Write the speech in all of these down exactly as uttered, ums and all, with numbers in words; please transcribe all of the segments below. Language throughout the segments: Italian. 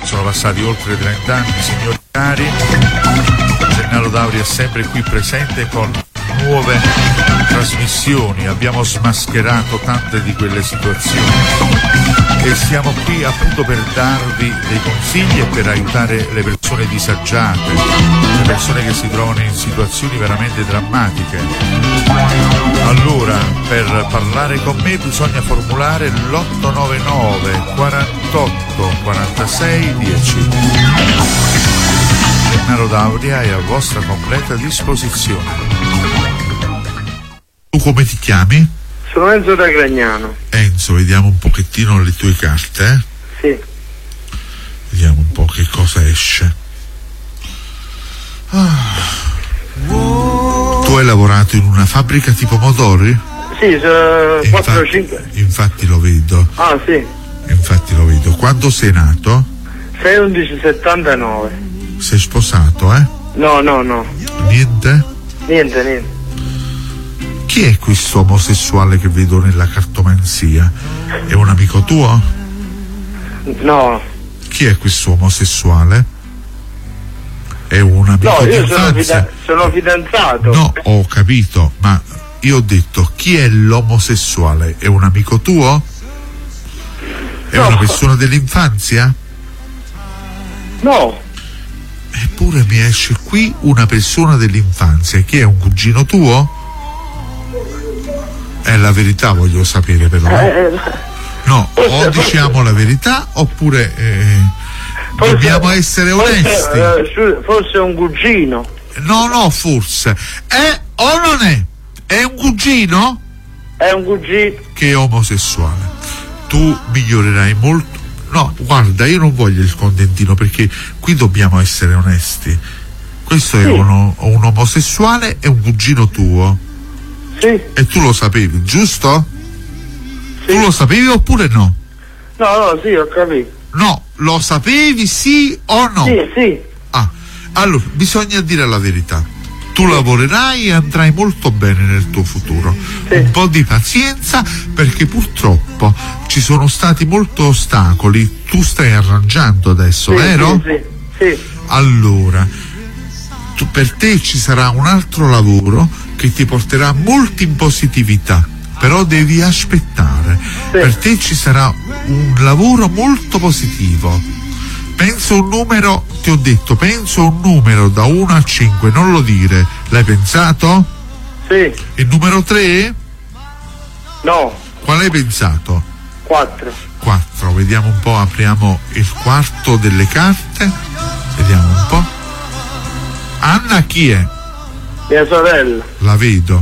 sono passati oltre trenta anni, signori cari. Gennaro Dauri è sempre qui presente con nuove trasmissioni, abbiamo smascherato tante di quelle situazioni e siamo qui appunto per darvi dei consigli e per aiutare le persone disagiate, le persone che si trovano in situazioni veramente drammatiche. Allora, per parlare con me bisogna formulare l'otto nove nove quarantotto quarantasei dieci. Gennaro Dauri è a vostra completa disposizione. Tu come ti chiami? Sono Enzo da Gragnano. Enzo, vediamo un pochettino le tue carte, eh? Sì. Vediamo un po' che cosa esce. Ah. Tu hai lavorato in una fabbrica di pomodori? Sì, sono quattro o infatti, cinque. Infatti lo vedo. Ah, sì. Infatti lo vedo. Quando sei nato? sei undici settantanove. Sei sposato, eh? No, no, no. Niente? Niente, niente. Chi è questo omosessuale che vedo nella cartomanzia? È un amico tuo? No. Chi è questo omosessuale? È un amico no, di io sono, infanzia? fida- sono fidanzato. No, ho capito, ma io ho detto chi è l'omosessuale? È un amico tuo? È no. una persona dell'infanzia? No. Eppure mi esce qui una persona dell'infanzia. Chi è, un cugino tuo? È la verità, voglio sapere però. Eh, no, forse, o diciamo forse, la verità oppure eh, forse, dobbiamo essere onesti. Forse, forse è un cugino. No, no, forse. È o non è? È un cugino? È un cugino. Che è omosessuale. Tu migliorerai molto. No, guarda, io non voglio il contentino perché qui dobbiamo essere onesti. Questo sì. È uno, un omosessuale e un cugino tuo. Sì. E tu lo sapevi, giusto? Sì. Tu lo sapevi oppure no? No, no, sì, ho capito. No, lo sapevi sì o no? Sì, sì. Ah, allora, bisogna dire la verità. Tu lavorerai e andrai molto bene nel tuo futuro. Sì. Un po' di pazienza perché purtroppo ci sono stati molti ostacoli. Tu stai arrangiando adesso, sì, vero? Sì, sì, sì. Allora, tu, per te ci sarà un altro lavoro che ti porterà molto in positività, però devi aspettare. Sì. Per te ci sarà un lavoro molto positivo. Penso un numero, ti ho detto, penso un numero da uno a cinque, non lo dire. L'hai pensato? Sì. Il numero tre? No. Qual hai pensato? quattro. quattro, vediamo un po', apriamo il quarto delle carte, vediamo un po'. Anna chi è? Mia sorella. La vedo.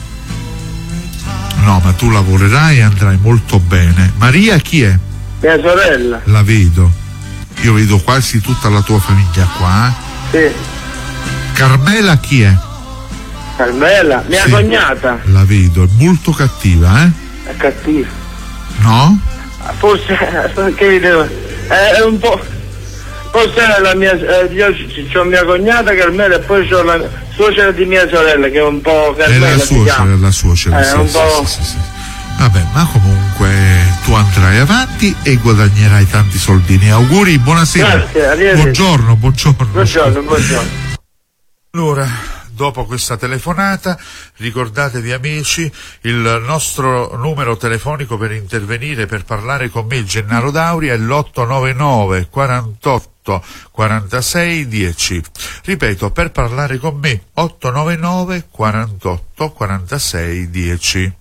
No, ma tu lavorerai e andrai molto bene. Maria chi è? Mia sorella. La vedo. Io vedo quasi tutta la tua famiglia qua. Eh? Sì. Carmela chi è? Carmela, mia sì, cognata. La vedo, è molto cattiva, eh? È cattiva. No? Forse, che devo... È un po'... Forse è la mia... Eh, io ho mia cognata Carmela e poi ho la suocera di mia sorella che è un po' Carmela. È la suocera, è la suocera. È sì, un sì, po'... sì, sì, sì. Vabbè, ma comunque tu andrai avanti e guadagnerai tanti soldini. Auguri, buonasera. Grazie, arrivederci. Buongiorno, buongiorno. Buongiorno, buongiorno. Allora, dopo questa telefonata, ricordatevi amici, il nostro numero telefonico per intervenire, per parlare con me, Gennaro Dauri, è l'otto nove nove quarantotto quarantasei dieci. Ripeto, per parlare con me, otto nove nove quarantotto quarantasei dieci.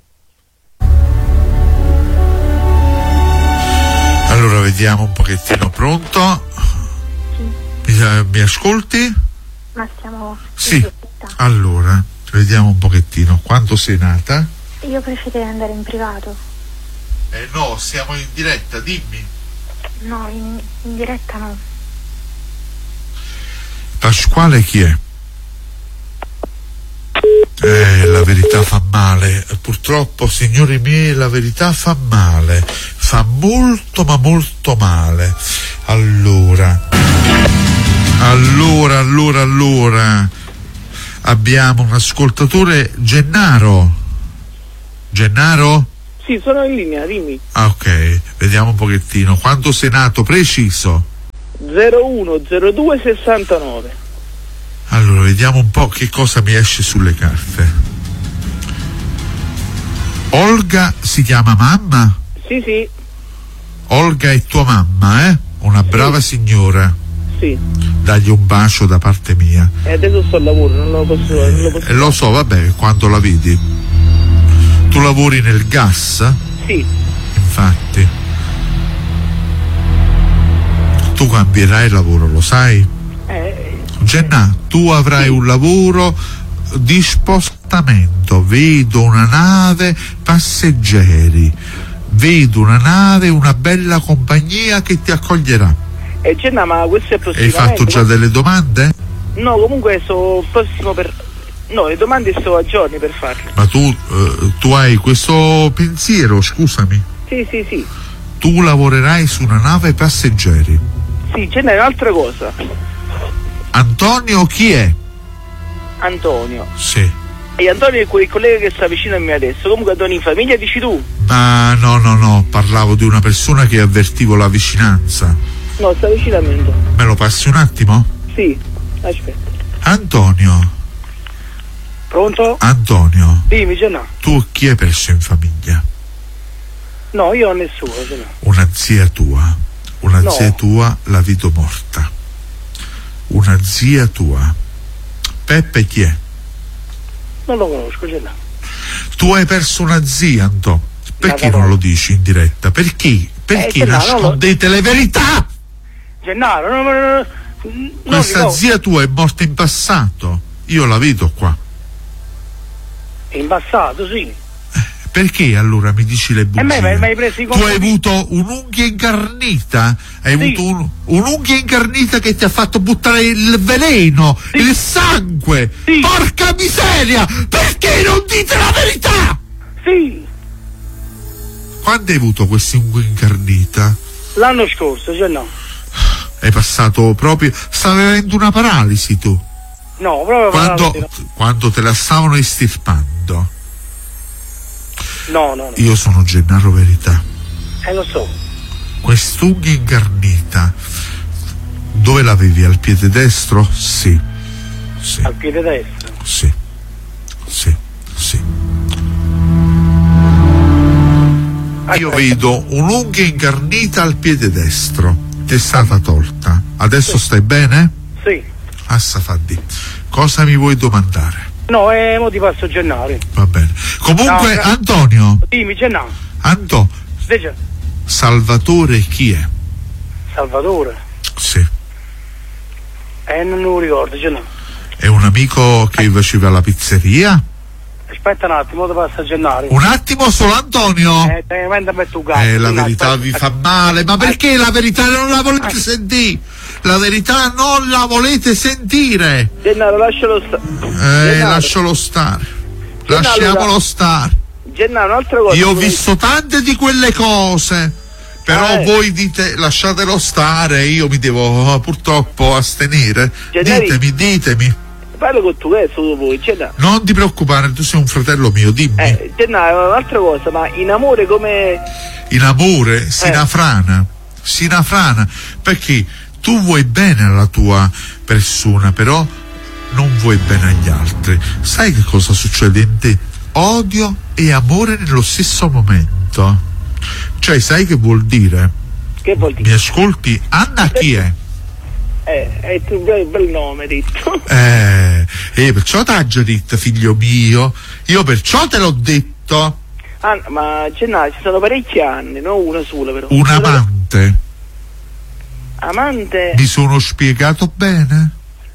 Allora vediamo un pochettino, pronto? Sì. Mi, mi ascolti? Ma siamo... Sì, allora, vediamo un pochettino. Quando sei nata? Io preferirei andare in privato. Eh no, siamo in diretta, dimmi. No, in, in diretta no. Pasquale chi è? Eh, la verità fa male, purtroppo signori miei la verità fa male, fa molto ma molto male. Allora, allora, allora, allora, abbiamo un ascoltatore, Gennaro. Gennaro? Sì, sono in linea, dimmi. Ah, ok, vediamo un pochettino. Quando sei nato preciso? zero uno zero due sessantanove. Allora, vediamo un po' che cosa mi esce sulle carte. Olga si chiama mamma? Sì, sì. Olga è tua mamma, eh? Una brava sì. signora. Sì. Dagli un bacio da parte mia. E adesso sto al lavoro, non lo posso, non lo posso Eh, lo so, vabbè, quando la vedi. Tu lavori nel gas? Sì. Infatti. Tu cambierai lavoro, lo sai? Eh, Genna, tu avrai un lavoro di spostamento. Vedo una nave passeggeri, vedo una nave, una bella compagnia che ti accoglierà. E Genna, ma questo è Hai prossimamente. fatto già delle domande? No, comunque sto prossimo per. No, le domande sto a giorni per farle. Ma tu, eh, tu hai questo pensiero, scusami. Sì, sì, sì. Tu lavorerai su una nave passeggeri. Sì, Genna, è un'altra cosa. Antonio chi è? Antonio. Sì. E Antonio è quel collega che sta vicino a me adesso. Comunque Antonio in famiglia dici tu? Ma no, no, no, parlavo di una persona che avvertivo la vicinanza. No, sta vicino a me. Me lo passi un attimo? Sì, aspetta. Antonio. Pronto? Antonio, Dimmi, Genna. tu chi hai perso in famiglia? No, io ho nessuno, Genna. Una zia tua. Una No. zia tua la vedo morta. Una zia tua. Peppe chi è? Non lo conosco, Genna. Tu hai perso una zia, Anto. Perché Ma non no. lo dici in diretta? Perché? Perché Eh, no, nascondete le verità? Gennaro, no, no, no, no, Questa no, zia tua è morta in passato. Io la vedo qua. in passato, sì. Perché allora mi dici le bugie? E me mi hai preso i Tu hai avuto un'unghia incarnita, hai Sì. avuto un- un'unghia incarnita che ti ha fatto buttare il veleno, Sì. il sangue. Sì. Porca miseria! Perché non dite la verità? Sì, Quando hai avuto questa unghia incarnita? l'anno scorso, cioè no. È passato proprio. Stavi avendo una paralisi tu. No, proprio Quando, paralisi, quando te la stavano estirpando. no, no, no. Io sono Gennaro Verità. Eh, lo so. Quest'unghia incarnita, dove l'avevi? Al piede destro? Sì. Sì, Al piede destro. sì, sì, sì. Io Aspetta. vedo un'unghia incarnita al piede destro. Ti è stata tolta. Adesso stai bene? Sì. Assa Faddi. Cosa mi vuoi domandare? No, eh, mo ti passo Gennaro. Va bene. Comunque, No, gra- Antonio, Dimmi, Gennaro. Anto, Invece, Salvatore chi è? Salvatore. Sì. Eh, non lo ricordo, Gennaro. È un amico che faceva la pizzeria? Aspetta un attimo, ti passo Gennaro. Un attimo solo, Antonio. Eh, te ne a me tu gatto. Eh, la No, verità aspetta, vi fa male, ma perché la verità non la volete sentire? La verità non la volete sentire. Gennaro, lascialo stare. Eh, lascialo stare. Lasciamolo stare. Gennaro, un'altra cosa. Io ho visto tante di quelle cose, però Eh. voi dite lasciatelo stare, io mi devo purtroppo astenere. Gennari. Ditemi, ditemi. Parlo con tu, eh, solo voi, Gennaro. Non ti preoccupare, tu sei un fratello mio, dimmi. Eh, Gennaro, un'altra cosa, ma in amore come. In amore si Eh. nafrana, si nafrana, perché tu vuoi bene alla tua persona, però non vuoi bene agli altri. Sai che cosa succede in te? Odio e amore nello stesso momento. Cioè, sai che vuol dire? Che vuol dire? Mi ascolti? Anna chi è? Eh, è un bel, bel nome, detto. Eh, eh perciò t'ha già detto, figlio mio. Io perciò te l'ho detto. Ah, ma Gennaro, ci sono parecchi anni, non una sola però. Un amante. Amante. Mi sono spiegato bene?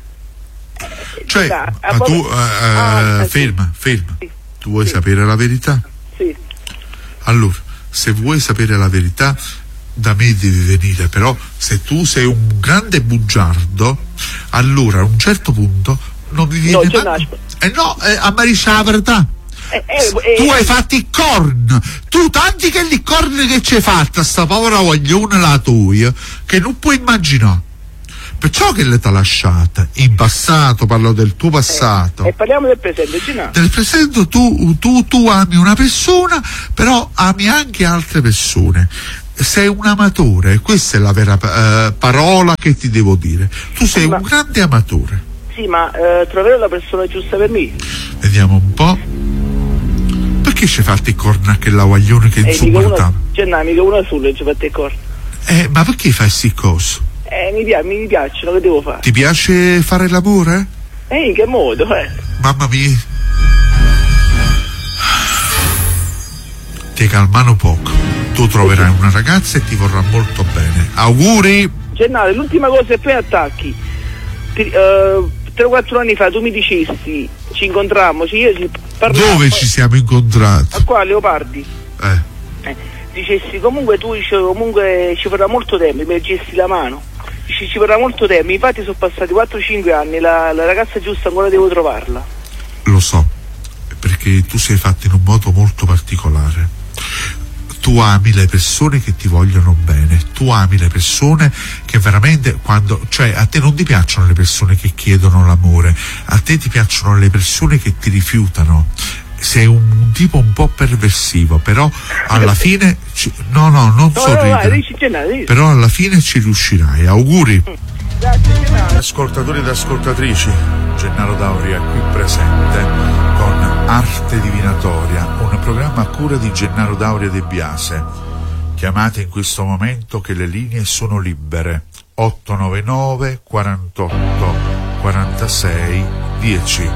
Cioè, Ah, ma tu, proprio- eh, ah, sì. ferma, ferma. Sì. Tu vuoi Sì. sapere la verità? Sì. Allora, se vuoi sapere la verità, da me devi venire, però se tu sei un grande bugiardo, allora a un certo punto non mi No, viene Gennaro, manco- Eh no, eh, a me dice la verità. Eh, eh, eh, Tu hai fatto i corn, tu tanti che li corn che ci hai fatto a sta povera voglione la tua, che non puoi immaginare. Perciò che le t'ha lasciata in passato, parlo del tuo passato. E parliamo del presente, Gennaro. Nel presente tu, tu, tu ami una persona, però ami anche altre persone. sei un amatore, questa è la vera uh, parola che ti devo dire. Tu sei ma, un grande amatore. Sì, ma uh, troverò la persona giusta per me. Vediamo un po'. Perché ci fate i corna che la guaglione che è insupportabile? C'è una mica una sola ci fate i corna. Eh, ma perché fai sti cose? Eh, mi, piace, mi piacciono, che devo fare? Ti piace fare l'amore? Eh, in che modo, eh? Mamma mia. Ti calmano poco. Tu troverai una ragazza e ti vorrà molto bene. Auguri! Gennaro, l'ultima cosa e poi attacchi. Uh, tre o quattro anni fa tu mi dicesti, ci incontrammo, io ci parlavamo. Dove ci siamo incontrati? A qua, a Leopardi. Eh. eh. Dicessi, comunque tu dici, comunque ci vorrà molto tempo, mi gesti la mano. Dici, ci vorrà molto tempo, infatti sono passati quattro cinque anni, la, la ragazza giusta ancora devo trovarla. Lo so, perché tu sei fatto in un modo molto particolare. Tu ami le persone che ti vogliono bene, tu ami le persone che veramente quando, cioè a te non ti piacciono le persone che chiedono l'amore, a te ti piacciono le persone che ti rifiutano. Sei un, un tipo un po' perversivo, però alla fine ci, no no non no, sorridere, no, no, però alla fine ci riuscirai. Auguri. Grazie, ascoltatori ed ascoltatrici, Gennaro Dauria qui presente con Arte Divinatoria, un programma a cura di Gennaro Dauria De Biase. Chiamate in questo momento che le linee sono libere. otto nove nove quarantotto quarantasei dieci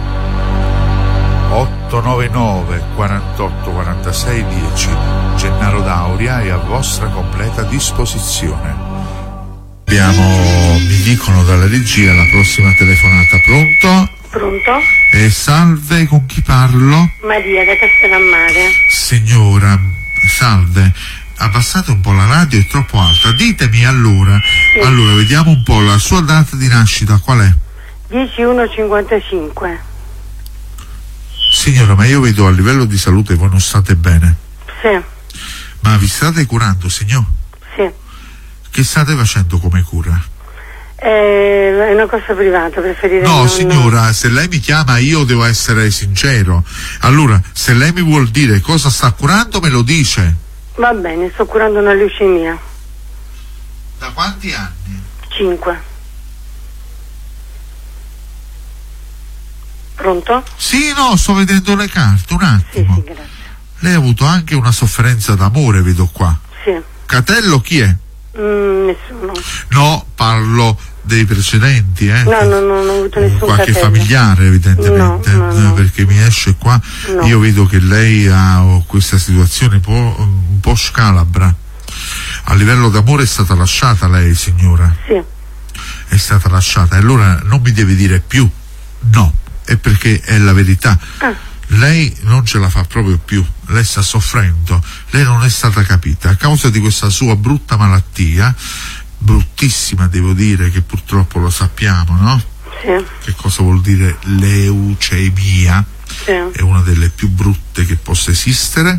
otto nove nove quarantotto quarantasei dieci. Gennaro Dauria è a vostra completa disposizione. Abbiamo, mi dicono dalla regia, la prossima telefonata. Pronto? Pronto? Eh, salve, con chi parlo? Maria da Castellammare. Signora, salve, abbassate un po' la radio, è troppo alta. Ditemi allora, sì. Allora vediamo un po', la sua data di nascita qual è? dieci uno cinquantacinque. Signora, ma io vedo a livello di salute voi non state bene. Sì. Ma vi state curando, signor? Sì. Che state facendo come cura? Eh, è una cosa privata, preferire no, non... signora, se lei mi chiama io devo essere sincero. Allora, se lei mi vuol dire cosa sta curando me lo dice. Va bene, sto curando una leucemia. Da quanti anni? Cinque. Pronto? Sì, no, sto vedendo le carte, un attimo. Sì, sì, grazie. Lei ha avuto anche una sofferenza d'amore, vedo qua. Sì. Catello chi è? Mm, nessuno. No, parlo dei precedenti, eh? No, no, no, non ho avuto nessun qualche catello. Familiare, evidentemente, no, no, no. Perché mi esce qua, no. Io vedo che lei ha questa situazione un po', un po' scalabra. A livello d'amore è stata lasciata lei, signora? Sì. È stata lasciata, e allora non mi deve dire più no, è perché è la verità. Ah. Lei non ce la fa proprio più, lei sta soffrendo, lei non è stata capita a causa di questa sua brutta malattia, bruttissima devo dire, che purtroppo lo sappiamo, no? Sì. Che cosa vuol dire leucemia? Sì. È una delle più brutte che possa esistere.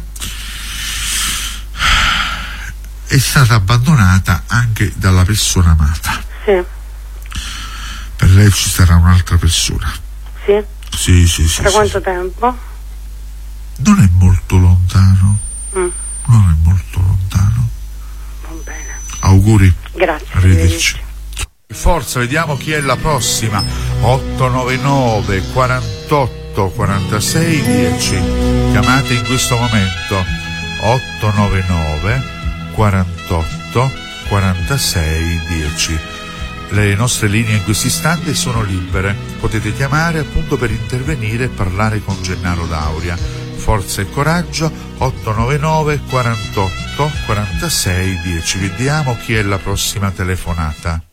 È stata abbandonata anche dalla persona amata. Sì. Per lei ci sarà un'altra persona. Sì. Sì, sì, sì. Da sì, quanto sì. tempo? Non è molto lontano. Mm. Non è molto lontano. Va bene. Auguri. Grazie. Arrivederci. Forza, vediamo chi è la prossima. otto nove nove quarantotto quarantasei dieci. Chiamate in questo momento. otto nove nove quarantotto quarantasei dieci. Le nostre linee in questo istante sono libere, potete chiamare appunto per intervenire e parlare con Gennaro Dauria. Forza e coraggio. Otto nove nove quarantotto quarantasei dieci. Vediamo chi è la prossima telefonata.